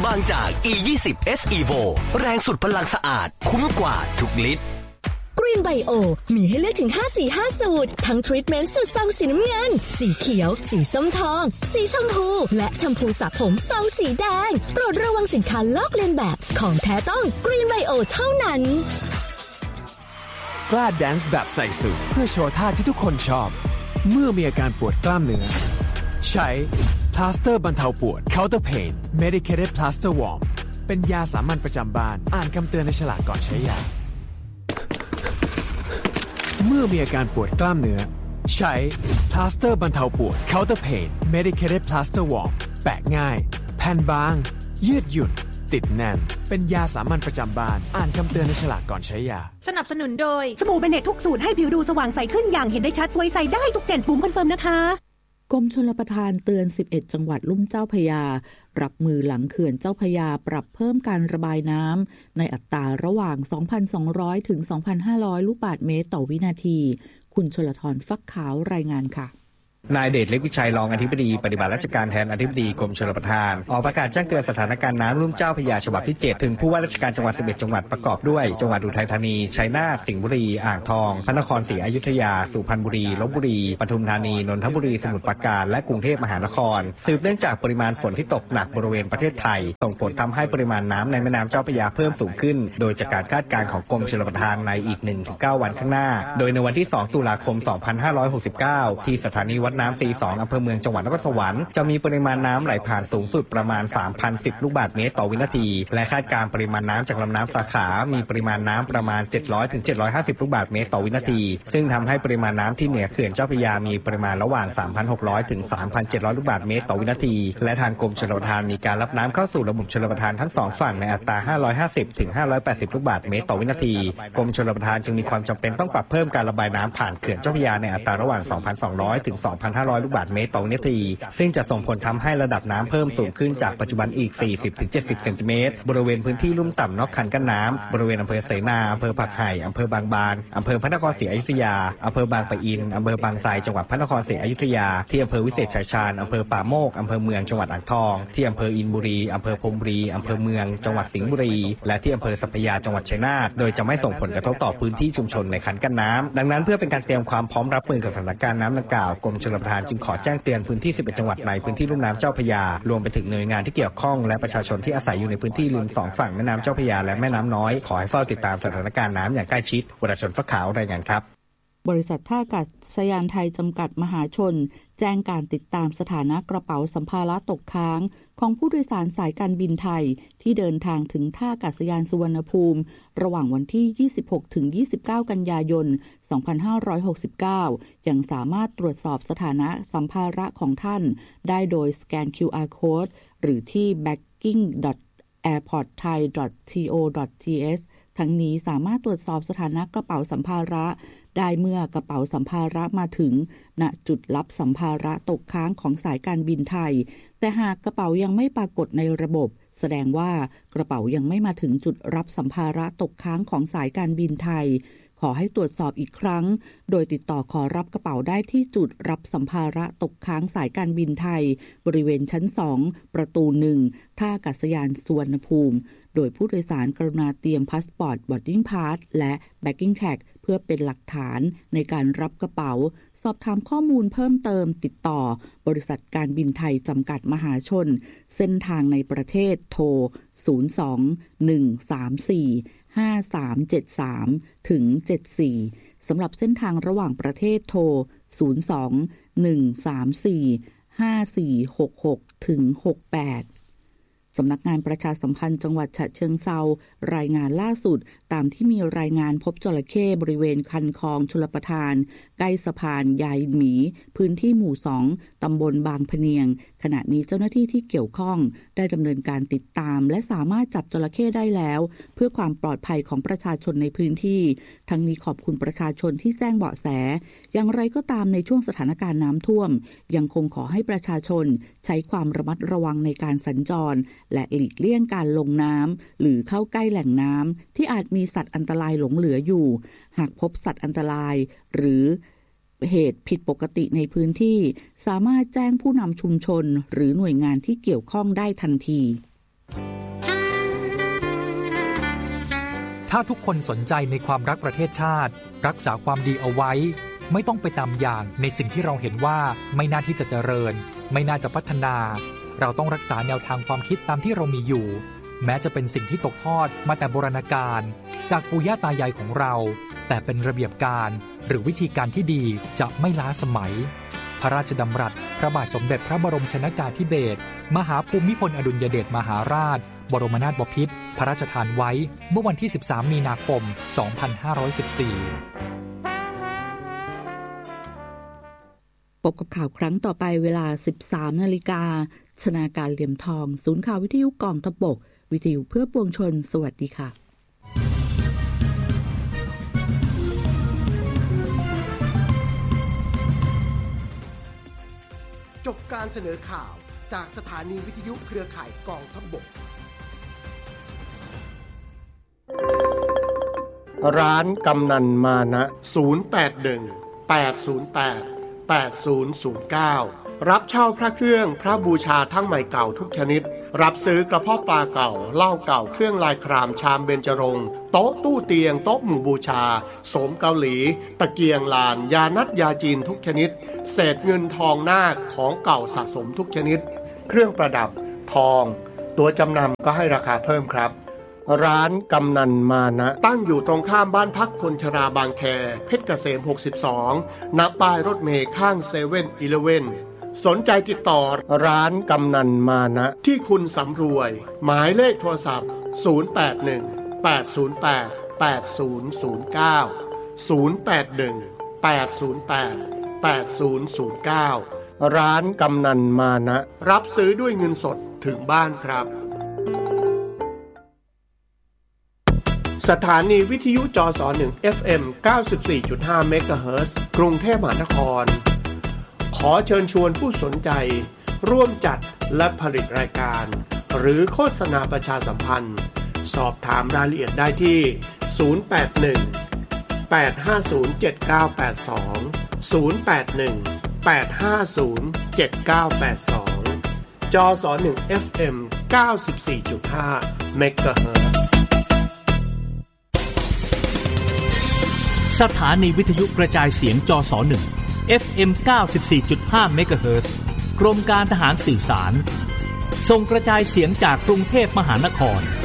บางจาก E20 S Evo แรงสุดพลังสะอาดคุ้มกว่าทุกลิตร Green Bio มีให้เลือกถึง5 สูตรทั้งทรีทเมนต์สูตรซองสีน้ำเงินสีเขียวสีส้มทองสีชมพูและแชมพูสระผมซองสีแดงโปรดระวังสินค้าลอกเลียนแบบของแท้ต้อง Green Bio เท่านั้นกล้าแดนซ์แบบใส่สูทเพื่อโชว์ท่าที่ทุกคนชอบเมื่อมีอาการปวดกล้ามเนื้อใช้พลาสเตอร์บรรเทาปวด Counter Pain Medicated Plaster Warm เป็นยาสามัญประจำบ้านอ่านคำเตือนในฉลากก่อนใช้ยาเมื่อมีอาการปวดกล้ามเนื้อใช้พลาสเตอร์บรรเทาปวด Counter Pain Medicated Plaster Warm แปะง่ายแผ่นบางยืดหยุ่นติดแน่นเป็นยาสามัญประจำบ้านอ่านคำเตือนในฉลากก่อนใช้ยาสนับสนุนโดยสบู่เบเนตทุกสูตรให้ผิวดูสว่างใสขึ้นอย่างเห็นได้ชัดสวยใสได้ทุก7ปุ่มคอนเฟิร์มนะคะกรมชลประทานเตือน11จังหวัดลุ่มเจ้าพระยารับมือหลังเขื่อนเจ้าพระยาปรับเพิ่มการระบายน้ำในอัตราระหว่าง 2,200 ถึง 2,500 ลูกบาศก์เมตรต่อวินาทีคุณชลธรฟักขาวรายงานค่ะนายเดชเล็กวิชัยรองอธิบดีปฏิบัติราชการแทนอธิบดีกรมชลประทานออกประกาศแจ้งเตือนสถานการณ์น้ำลุ่มเจ้าพระยาฉบับที่7ถึงผู้ว่าราชการจังหวัด11จังหวัดประกอบด้วยจังหวัดอุทัยธานีชัยนาทสิงห์บุรีอ่างทองพระนครศรีอยุธยาสุพรรณบุรีลพบุรีปทุมธานีนนทบุรีสมุทรปราการและกรุงเทพมหานครสืบเนื่องจากปริมาณฝนที่ตกหนักบริเวณประเทศไทยส่งผลทำให้ปริมาณน้ำในแม่น้ำเจ้าพระยาเพิ่มสูงขึ้นโดยจากการคาดการณ์ของกรมชลประทานในอีก 1-9 วันข้างหน้าโดยในวันที่2ตุลาคม2569ที่สถานีวัดน้ำC2อำเภอเมืองจังหวัดนครสวรรค์จะมีปริมาณน้ำไหลผ่านสูงสุดประมาณ 3,010 ลูกบาศก์เมตรต่อวินาทีและคาดการณ์ปริมาณน้ำจากลำน้ำสาขามีปริมาณน้ำประมาณ 700 ถึง 750 ลูกบาศก์เมตรต่อวินาทีซึ่งทำให้ปริมาณน้ำที่เหนือเขื่อนเจ้าพระยามีปริมาณระหว่าง 3,600 ถึง 3,700 ลูกบาศก์เมตรต่อวินาทีและทางกรมชลประทานมีการรับน้ำเข้าสู่ระบบชลประทานทั้ง2ฝั่งในอัตรา 550 ถึง 580 ลูกบาศก์เมตรต่อวินาทีกรมชลประทานจึงมีความจำเป็นต้องปรับเพิ่มการระบายน้ำผ่านเขื่อนเจ้าพระยาในอัตราระหว่าง 2,200 ถึง 2,500 ลูกบาศก์เมตรต่อวินาทีซึ่งจะส่งผลทำให้ระดับน้ำเพิ่มสูงขึ้นจากปัจจุบันอีก 40-70 เซนติเมตรบริเวณพื้นที่ลุ่มต่ำนอกคันกั้นน้ำบริเวณอำเภอเสนาอำเภอผักไห่อำเภอบางบานอำเภอพระนครศรีอยุธยาอำเภอบางปะอินอำเภอบางไทรจังหวัดพระนครศรีอยุธยาที่อำเภอวิเศษชัยชาญอำเภอป่าโมกอำเภอเมืองจังหวัดอ่างทองที่อำเภออินบุรีอำเภอพรมบุรีอำเภอเมืองจังหวัดสิงห์บุรีและที่อำเภอสัพพยาจังหวัดชัยนาทโดยจะไม่ส่งผลกระทบต่อพื้นที่ชุมชนในคันกั้นน้ำดังนั้นเพื่อเป็นการเตรียมความพร้อมรับมือกับสถานการณ์น้ำดังกล่าวกรมชลประทานจึงขอแจ้งเตือนพื้นที่11จังหวัดในพื้นที่ลุ่มน้ำเจ้าพระยารวมไปถึงหน่วยงานที่เกี่ยวข้องและประชาชนที่อาศัยอยู่ในพื้นที่ริม2ฝั่งแม่น้ำเจ้าพระยาและแม่น้ำน้อยขอให้เฝ้าติดตามสถานการณ์น้ำอย่างใกล้ชิดวรชนฟักขาวรายงานครับบริษัทท่าอากาศยานไทยจำกัดมหาชนแจ้งการติดตามสถานะกระเป๋าสัมภาระตกค้างของผู้โดยสารสายการบินไทยที่เดินทางถึงท่าอากาศยานสุวรรณภูมิระหว่างวันที่26ถึง29กันยายน2569ยังสามารถตรวจสอบสถานะสัมภาระของท่านได้โดยสแกน QR Code หรือที่ booking.airportthai.co.th ทั้งนี้สามารถตรวจสอบสถานะกระเป๋าสัมภาระได้เมื่อกระเป๋าสัมภาระมาถึงณจุดรับสัมภาระตกค้างของสายการบินไทยแต่หากกระเป๋ายังไม่ปรากฏในระบบแสดงว่ากระเป๋ายังไม่มาถึงจุดรับสัมภาระตกค้างของสายการบินไทยขอให้ตรวจสอบอีกครั้งโดยติดต่อขอรับกระเป๋าได้ที่จุดรับสัมภาระตกค้างสายการบินไทยบริเวณชั้น2ประตู1ท่าอากาศยานสุวรรณภูมิโดยผู้โดยสารกรุณาเตรียมพาสปอร์ตบอร์ดดิ้งพาสและแบ็กกิ้งแท็กเพื่อเป็นหลักฐานในการรับกระเป๋าสอบถามข้อมูลเพิ่มเติมติดต่อบริษัทการบินไทยจำกัดมหาชนเส้นทางในประเทศโทร02-134-5373 ถึง 74สำหรับเส้นทางระหว่างประเทศโทร02-134-5466 ถึง 68สำนักงานประชาสัมพันธ์จังหวัดฉะเชิงเทรารายงานล่าสุดตามที่มีรายงานพบจระเข้บริเวณคันคลองชลประทานใกล้สะพานยายหมีพื้นที่หมู่2ตำบลบางพะเนียงขณะนี้เจ้าหน้าที่ที่เกี่ยวข้องได้ดำเนินการติดตามและสามารถจับจระเข้ได้แล้วเพื่อความปลอดภัยของประชาชนในพื้นที่ทั้งนี้ขอบคุณประชาชนที่แจ้งเบาะแสอย่างไรก็ตามในช่วงสถานการณ์น้ำท่วมยังคงขอให้ประชาชนใช้ความระมัดระวังในการสัญจรและหลีกเลี่ยงการลงน้ำหรือเข้าใกล้แหล่งน้ำที่อาจมีสัตว์อันตรายหลงเหลืออยู่หากพบสัตว์อันตรายหรือเหตุผิดปกติในพื้นที่สามารถแจ้งผู้นำชุมชนหรือหน่วยงานที่เกี่ยวข้องได้ทันทีถ้าทุกคนสนใจในความรักประเทศชาติรักษาความดีเอาไว้ไม่ต้องไปตามอย่างในสิ่งที่เราเห็นว่าไม่น่าที่จะเจริญไม่น่าจะพัฒนาเราต้องรักษาแนวทางความคิดตามที่เรามีอยู่แม้จะเป็นสิ่งที่ตกทอดมาแต่โบราณกาลจากปู่ย่าตายายของเราแต่เป็นระเบียบการหรือวิธีการที่ดีจะไม่ล้าสมัยพระราชดำรัสพระบาทสมเด็จพระบรมชนกาธิเบศรมหาภูมิพลอดุลยเดชมหาราชบรมนาถบพิตรพระราชทานไว้เมื่อวันที่13มีนาคม2514พบกับข่าวครั้งต่อไปเวลา 13 นาฬิกาชนาการเหลี่ยมทองศูนย์ข่าววิทยุกองทัพบกวิทยุเพื่อปวงชนสวัสดีค่ะจบการเสนอข่าวจากสถานีวิทยุเครือข่ายกองทัพบกร้านกำนันมานะ081-808-8009รับเช่าพระเครื่องพระบูชาทั้งใหม่เก่าทุกชนิดรับซื้อกระเพาะปลาเก่าเหล้าเก่าเครื่องลายครามชามเบญจรงค์โต๊ะตู้เตียงโต๊ะหมู่บูชาโสมเกาหลีตะเกียงลานยานัดยาจีนทุกชนิดเศษเงินทองนาคของเก่าสะสมทุกชนิดเครื่องประดับทองตัวจำนำก็ให้ราคาเพิ่มครับร้านกำนันมานะตั้งอยู่ตรงข้ามบ้านพักคนชราบางแคเพชรเกษม62ณป้ายรถเมล์ข้าง7-Elevenสนใจติดต่อร้านกำนันมานะที่คุณสำรวยหมายเลขโทรศัพท์081-808-8009 ร้านกำนันมานะรับซื้อด้วยเงินสดถึงบ้านครับสถานีวิทยุจส1 FM 94.5 เมกะเฮิรตซ์กรุงเทพมหานครขอเชิญชวนผู้สนใจร่วมจัดและผลิตรายการหรือโฆษณาประชาสัมพันธ์สอบถามรายละเอียดได้ที่081-850-7982 081-850-7982 จส1 FM 94.5 เมกะเฮิรตซ์สถานีวิทยุกระจายเสียงจส1 FM 94.5 เมกะเฮิรตซ์กรมการทหารสื่อสารส่งกระจายเสียงจากกรุงเทพมหานคร